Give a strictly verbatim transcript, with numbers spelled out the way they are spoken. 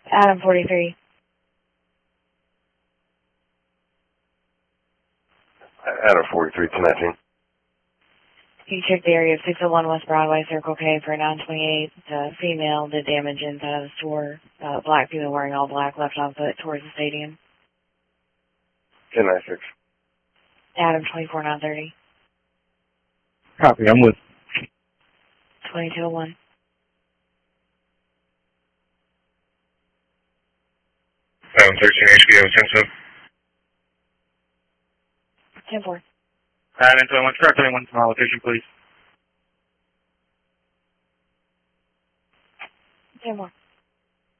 Adam forty-three. Adam forty-three, ten nineteen. You check the area of six oh one West Broadway, Circle K for nine twenty-eight. The female did damage inside of the store. Uh, black female wearing all black left on foot towards the stadium. ten ninety-six. Adam twenty-four nine thirty. Copy, I'm with. twenty-two oh one. Adam thirteen H B O, ten seven. ten four. Adam twenty-one, start twenty-one from our location, please. ten more.